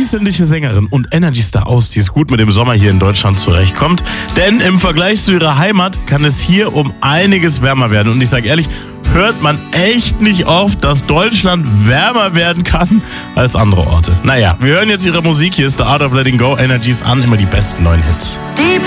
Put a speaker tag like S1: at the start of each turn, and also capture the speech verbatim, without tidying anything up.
S1: isländische Sängerin und Energy-Star aus, die es gut mit dem Sommer hier in Deutschland zurechtkommt. Denn im Vergleich zu ihrer Heimat kann es hier um einiges wärmer werden. Und ich sage ehrlich, hört man echt nicht oft, dass Deutschland wärmer werden kann als andere Orte. Naja, wir hören jetzt ihre Musik. Hier ist The Art of Letting Go, Energies an, immer die besten neuen Hits.
S2: Deep